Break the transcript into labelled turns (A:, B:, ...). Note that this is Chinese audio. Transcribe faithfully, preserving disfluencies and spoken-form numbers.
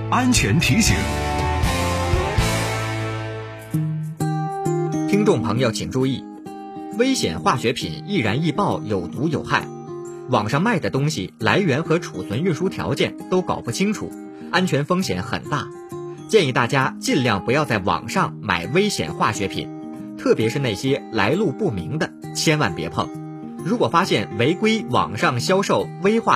A: 安全提醒。
B: 听众朋友请注意，危险化学品易燃易爆，有毒有害。网上卖的东西来源和储存运输条件都搞不清楚，安全风险很大。建议大家尽量不要在网上买危险化学品，特别是那些来路不明的，千万别碰。如果发现违规网上销售危化